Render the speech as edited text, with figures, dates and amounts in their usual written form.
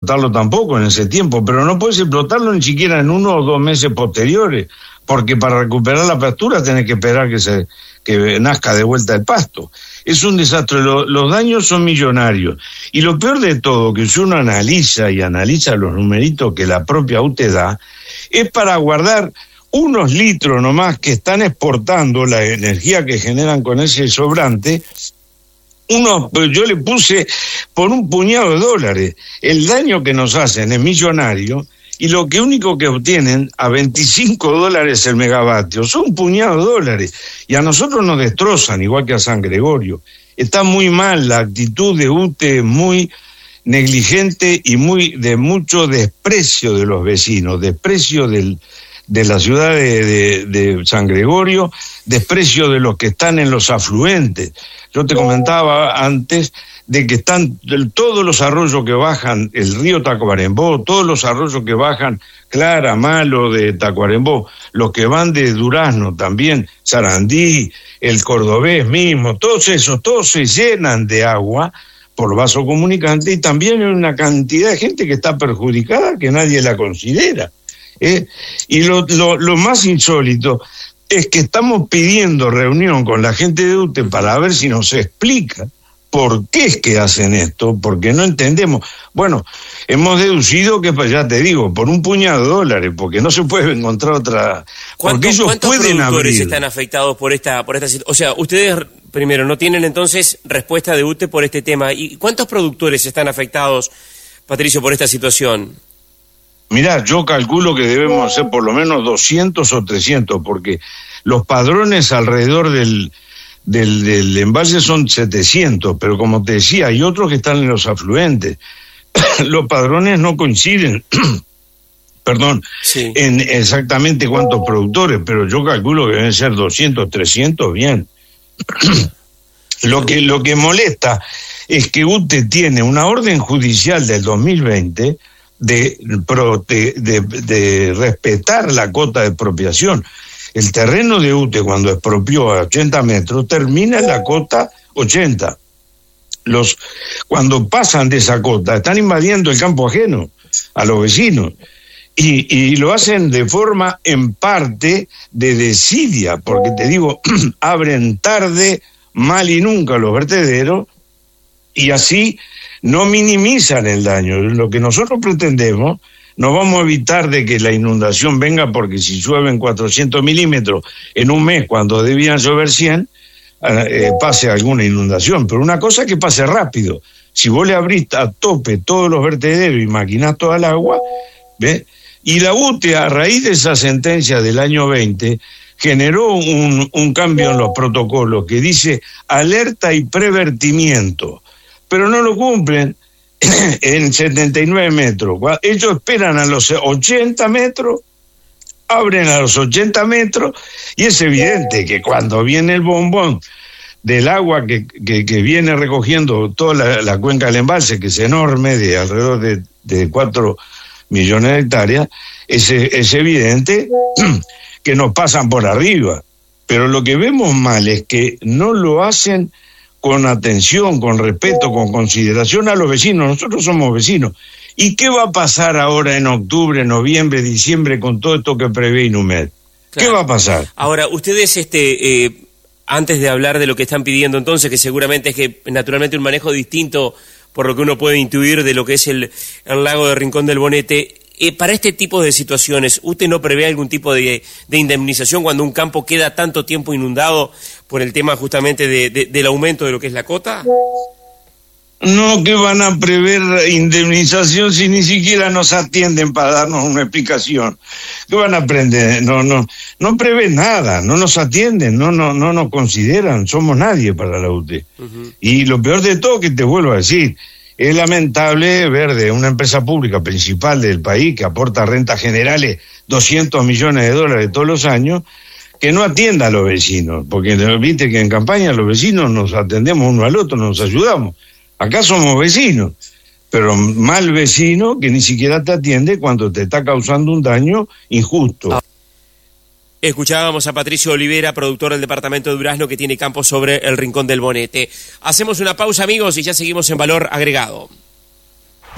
explotarlo tampoco en ese tiempo, pero no puedes explotarlo ni siquiera en 1 o 2 meses posteriores, porque para recuperar la pastura tenés que esperar que nazca de vuelta el pasto. Es un desastre, los daños son millonarios. Y lo peor de todo, que si uno analiza los numeritos que la propia UTE da, es para guardar unos litros nomás que están exportando la energía que generan con ese sobrante. Yo le puse por un puñado de dólares. El daño que nos hacen es millonario y lo único que obtienen a $25 el megavatio son un puñado de dólares. Y a nosotros nos destrozan, igual que a San Gregorio. Está muy mal la actitud de UTE, muy negligente y de mucho desprecio de los vecinos, desprecio de la ciudad de San Gregorio, desprecio de los que están en los afluentes. Yo te comentaba antes de que están todos los arroyos que bajan el río Tacuarembó, todos los arroyos que bajan Clara, Malo de Tacuarembó, los que van de Durazno también, Sarandí, el Cordobés mismo, todos se llenan de agua por vaso comunicante y también hay una cantidad de gente que está perjudicada que nadie la considera. Y lo más insólito es que estamos pidiendo reunión con la gente de UTE para ver si nos explica por qué es que hacen esto, porque no entendemos. Bueno, hemos deducido que, ya te digo, por un puñado de dólares, porque no se puede encontrar otra. Porque ellos ¿Cuántos pueden productores abrir. están afectados por esta situación? O sea, ustedes, primero, no tienen entonces respuesta de UTE por este tema. ¿Y cuántos productores están afectados, Patricio, por esta situación? Mirá, yo calculo que debemos hacer por lo menos 200 o 300, porque los padrones alrededor del embalse son 700, pero como te decía, hay otros que están en los afluentes. Los padrones no coinciden, perdón, sí, en exactamente cuántos productores, pero yo calculo que deben ser 200, 300, bien. Lo que molesta es que UTE tiene una orden judicial del 2020 de respetar la cota de expropiación. El terreno de UTE, cuando expropió a 80 metros, termina en la cota 80. Cuando pasan de esa cota, están invadiendo el campo ajeno a los vecinos. Y lo hacen de forma, en parte, de desidia, porque te digo, abren tarde, mal y nunca los vertederos, y así no minimizan el daño. Lo que nosotros pretendemos, no vamos a evitar de que la inundación venga, porque si llueven 400 milímetros en un mes cuando debían llover 100, pase alguna inundación. Pero una cosa es que pase rápido. Si vos le abrís a tope todos los vertederos y maquinás toda el agua, ¿ves? Y la UTE, a raíz de esa sentencia del año 20, generó un cambio en los protocolos que dice alerta y prevertimiento, pero no lo cumplen en 79 metros. Ellos esperan a los 80 metros, abren a los 80 metros, y es evidente que cuando viene el bombón del agua que viene recogiendo toda la cuenca del embalse, que es enorme, de alrededor de 4 millones de hectáreas, es evidente que nos pasan por arriba. Pero lo que vemos mal es que no lo hacen con atención, con respeto, con consideración a los vecinos. Nosotros somos vecinos. ¿Y qué va a pasar ahora en octubre, noviembre, diciembre con todo esto que prevé Inumet? Claro. ¿Qué va a pasar? Ahora, ustedes, antes de hablar de lo que están pidiendo entonces, que seguramente es que naturalmente un manejo distinto por lo que uno puede intuir de lo que es el lago de Rincón del Bonete, para este tipo de situaciones, ¿usted no prevé algún tipo de indemnización cuando un campo queda tanto tiempo inundado por el tema justamente del aumento de lo que es la cota? No, que van a prever indemnización si ni siquiera nos atienden para darnos una explicación. ¿Qué van a aprender? No prevén nada, no nos atienden, no nos consideran, somos nadie para la UTE. Uh-huh. Y lo peor de todo, que te vuelvo a decir, es lamentable ver de una empresa pública principal del país que aporta rentas generales 200 millones de dólares todos los años, que no atienda a los vecinos, porque viste que en campaña los vecinos nos atendemos uno al otro, nos ayudamos. Acá somos vecinos, pero mal vecino que ni siquiera te atiende cuando te está causando un daño injusto. Escuchábamos a Patricio Olivera, productor del departamento de Durazno, que tiene campos sobre el Rincón del Bonete. Hacemos una pausa, amigos, y ya seguimos en Valor Agregado.